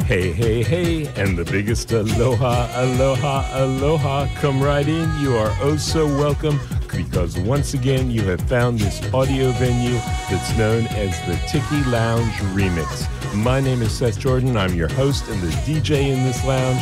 Hey, hey, hey, and the biggest aloha, aloha, aloha. Come right in. You are oh so welcome because once again you have found this audio venue that's known as the Tiki Lounge Remix. My name is Seth Jordan. I'm your host and the DJ in this lounge.